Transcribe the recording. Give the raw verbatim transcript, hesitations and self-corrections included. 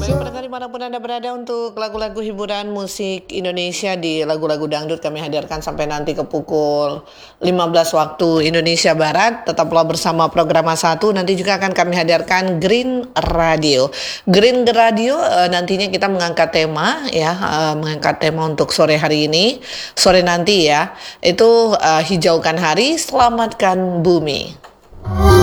Baik pendengar dimanapun Anda berada, untuk lagu-lagu hiburan musik Indonesia di lagu-lagu dangdut kami hadirkan sampai nanti ke pukul lima belas waktu Indonesia Barat. Tetaplah bersama program satu, nanti juga akan kami hadirkan Green Radio. Green Radio eh, nantinya kita mengangkat tema ya, eh, mengangkat tema untuk sore hari ini, sore nanti ya, itu eh, hijaukan hari, selamatkan bumi.